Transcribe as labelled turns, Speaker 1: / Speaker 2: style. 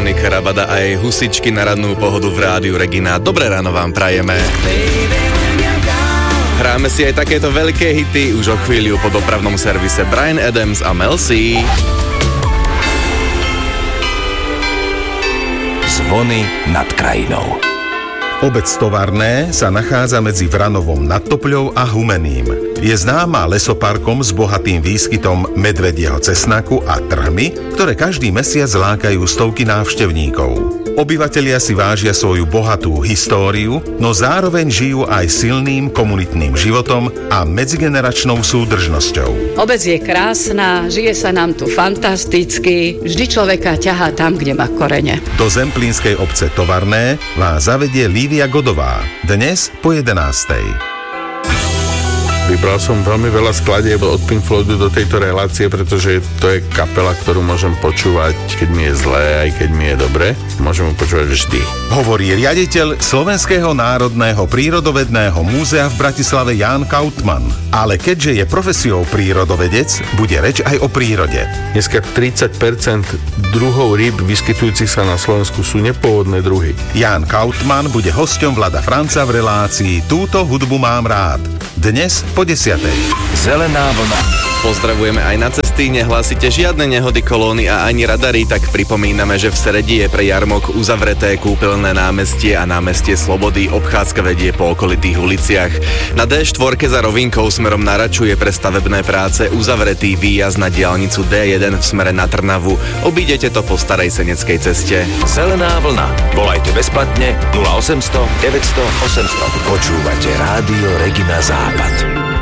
Speaker 1: Monika Rabada a jej husičky na radnú pohodu v rádiu Regina. Dobré ráno vám prajeme. Hráme si aj takéto veľké hity už o chvíľu po dopravnom servise Bryan Adams a Mel C.
Speaker 2: Zvony nad krajinou.
Speaker 3: Obec Tovarné sa nachádza medzi Vranovom nad Topľou a Humeným. Je známa lesoparkom s bohatým výskytom medvedieho cesnaku a trhmy, ktoré každý mesiac lákajú stovky návštevníkov. Obyvatelia si vážia svoju bohatú históriu, no zároveň žijú aj silným komunitným životom a medzigeneračnou súdržnosťou.
Speaker 4: Obec je krásna, žije sa nám tu fantasticky, vždy človeka ťahá tam, kde má korene.
Speaker 3: Do zemplínskej obce Tovarné vás zavedie Lívia Godová. Dnes po 11:00.
Speaker 5: Vybral som veľmi veľa skladieb od Pink Floydu do tejto relácie, pretože to je kapela, ktorú môžem počúvať, keď mi je zlé, aj keď mi je dobre. Môžem ju počúvať vždy.
Speaker 3: Hovorí riaditeľ Slovenského národného prírodovedného múzea v Bratislave Ján Kautman. Ale keďže je profesiou prírodovedec, bude reč aj o prírode.
Speaker 5: Dneska 30% druhov rýb vyskytujúcich sa na Slovensku sú nepôvodné druhy.
Speaker 3: Ján Kautman bude hosťom Vlada Franca v relácii Túto hudbu mám rád. Dnes po 10:00.
Speaker 2: Zelená vlna.
Speaker 1: Pozdravujeme aj na cesty, nehlásite žiadne nehody, kolóny a ani radary, tak pripomíname, že v strede je pre jarmok uzavreté Kúpeľné námestie a námestie Slobody, obchádzka vedie po okolitých uliciach. Na D4 za Rovinkou smerom na Raču je pre stavebné práce uzavretý výjazd na diaľnicu D1 v smere na Trnavu. Obídete to po starej seneckej ceste.
Speaker 2: Zelená vlna. Volajte bezplatne 0800 900 800. Počúvate Rádio Regina Západ.